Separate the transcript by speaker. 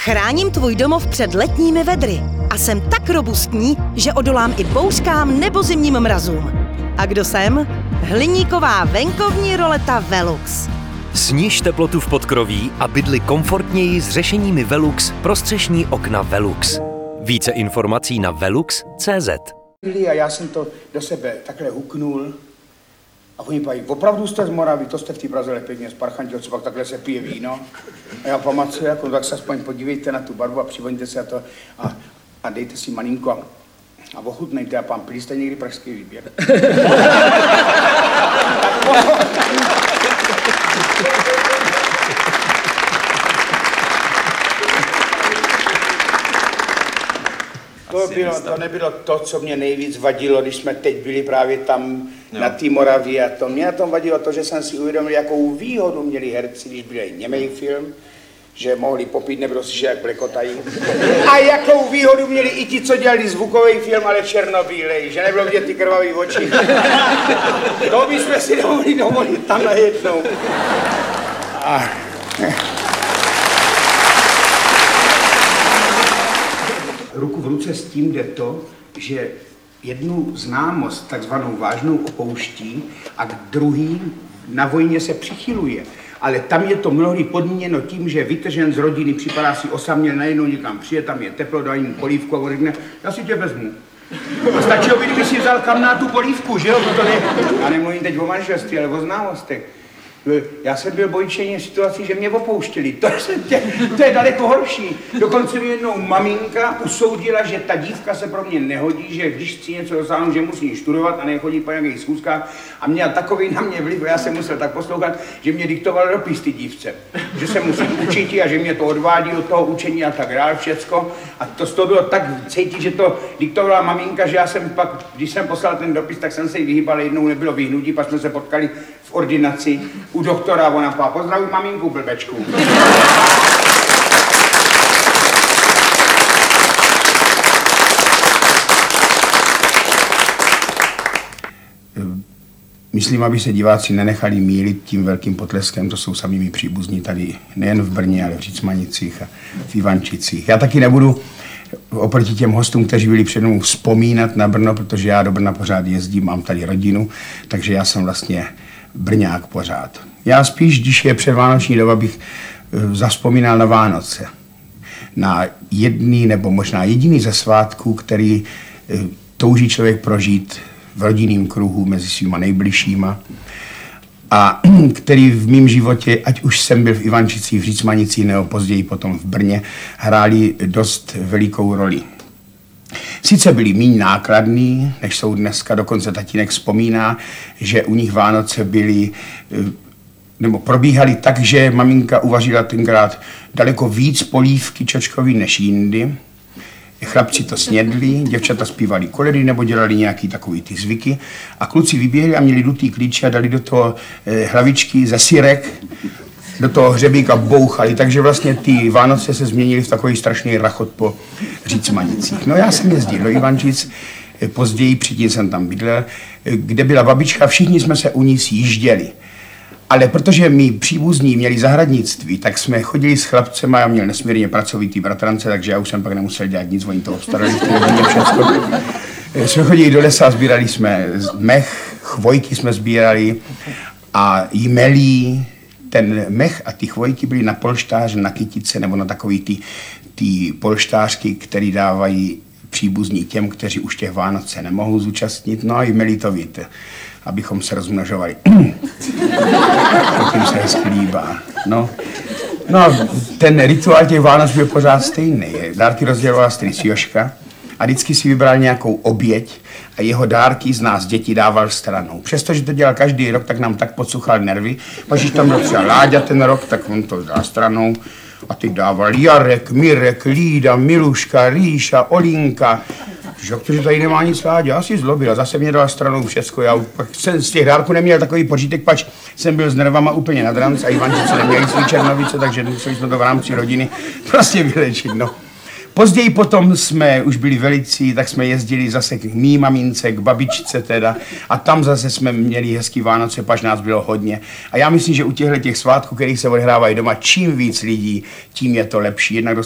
Speaker 1: Chráním tvůj domov před letními vedry a jsem tak robustní, že odolám i bouřkám nebo zimním mrazům. A kdo jsem? Hliníková venkovní roleta Velux.
Speaker 2: Sniž teplotu v podkroví a bydli komfortněji s řešeními Velux pro střešní okna Velux. Více informací na velux.cz.
Speaker 3: A já jsem to do sebe takhle huknul a oni pají, opravdu jste z Moravy, to jste v té Praze pěkně sparchantil, co pak takhle se pije víno. A já pamatuju, jako, tak se aspoň podívejte na tu barvu a přivoňte se to a dejte si malinko a ochutnejte a pán, pili jste někdy pražský výběr. To nebylo to, co mě nejvíc vadilo, když jsme teď byli právě tam na té Moravě a to. Mě na tom vadilo to, že jsem si uvědomil, jakou výhodu měli herci, když byli němej film, že mohli popít, nebylo si, že jak blekotají. A jakou výhodu měli i ti, co dělali zvukový film, ale černobílej, že nebylo vidět ty krvavý oči. To bychom si nemohli dovolit tam najednou. Ruku v ruce s tím jde to, že jednu známost takzvanou vážnou opouští a k druhý na vojně se přichyluje. Ale tam je to mnohdy podmíněno tím, že je vytržen z rodiny, připadá si osaměl, najednou někam přijde, tam je teplo, dají mu polívku a on řekne, já si tě vezmu. A stačilo by, kdyby si vzal kam na tu polívku, že jo? Já nemluvím teď o manželství, ale o známostech. Já jsem byl bojčeně v situaci, že mě opouštěli. To je daleko horší. Dokonce mi jednou maminka usoudila, že ta dívka se pro mě nehodí, že když chci něco dosáhnout, že musím studovat a nechodit po nějakých schůzkách. A měla takový na mě vliv, já jsem musel tak poslouchat, že mě diktoval dopis ty dívce. Že se musím učit a že mě to odvádí od toho učení a tak dále všecko. A to bylo tak cítit, že to diktovala maminka, že já jsem pak, když jsem poslal ten dopis, tak jsem se jí vyhýbal, jednou nebylo vyhnutí, pak jsme se potkali v ordinaci u doktora, ona pá, pozdravuj maminku, blbečku. Myslím, aby se diváci nenechali mýlit tím velkým potleskem, to jsou sami mý příbuzní tady, nejen v Brně, ale v Řícmanicích a v Ivančicích. Já taky nebudu oproti těm hostům, kteří byli před mnou, vzpomínat na Brno, protože já do Brna pořád jezdím, mám tady rodinu, takže já jsem vlastně Brňák pořád. Já spíš, když je předvánoční doba, bych zavzpomínal na Vánoce. Na jedný nebo možná jediný ze svátků, který touží člověk prožít v rodinném kruhu mezi svýma nejbližšíma a který v mém životě, ať už jsem byl v Ivančicích, v Řícmanicích nebo později potom v Brně, hráli dost velikou roli. Sice byli méně nákladný, než jsou dneska, dokonce tatínek vzpomíná, že u nich Vánoce byly, nebo probíhaly tak, že maminka uvařila tenkrát daleko víc polívky čočkový než jindy. Chlapci to snědli, děvčata zpívali koledy nebo dělali nějaký takový ty zvyky a kluci vyběhli a měli dutý klíče a dali do toho hlavičky ze syrek, do toho hřebíka bouchali, takže vlastně ty Vánoce se změnily v takový strašný rachot po Řícmanicích. No já jsem jezdil do Ivančic, později předtím jsem tam bydlel, kde byla babička, všichni jsme se u ní sjížděli. Ale protože my příbuzní měli zahradnictví, tak jsme chodili s chlapcema, já měl nesmírně pracovitý bratrance, takže já už jsem pak nemusel dělat nic, oni to obstarali v té domě všecko. Jsme chodili do lesa, sbírali jsme mech, chvojky jsme sbírali a jmelí. Ten mech a ty chvojky byly na polštáře, na kytice nebo na takový ty polštářky, které dávají příbuzní těm, kteří už těch Vánoce nemohou zúčastnit. No a jmelí to víte, abychom se rozmnožovali. Tím se hezky líbá. No a ten rituál těch Vánoc byl pořád stejný. Dárky rozdělovala strýc Joška a vždycky si vybral nějakou oběť a jeho dárky z nás děti dával stranou. Přestože to dělal každý rok, tak nám tak podsuchal nervy. Pak když tam byl třeba Láďa ten rok, tak on to dal stranou a ty dával Jarek, Mirek, Lída, Miluška, Ríša, Olinka. Protože tady nemá nic Láďa, já si zlobil a zase mě dala stranou všecko. Já jsem z těch dárků neměl takový pořítek, pač jsem byl s nervama úplně nad ranc a Ivančice neměli svý Černovice, takže museli jsme to v rámci rodiny prostě vylečit. No. Později potom jsme už byli velicí, tak jsme jezdili zase k mý mamince, k babičce teda a tam zase jsme měli hezký Vánoce, pač nás bylo hodně. A já myslím, že u těchto svátků, kterých se odehrávají doma, čím víc lidí, tím je to lepší. Jednak